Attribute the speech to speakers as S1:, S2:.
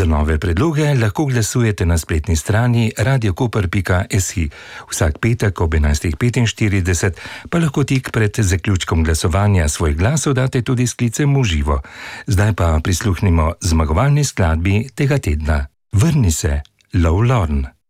S1: Za nove predloge lahko glasujete na spletni strani radiokoper.si. Vsak petek ob 11.45 pa lahko tik pred zaključkom glasovanja svoj glas oddate tudi s klicem v živo. Zdaj pa prisluhnimo zmagovalni skladbi tega tedna. Vrni se, Low Lorne.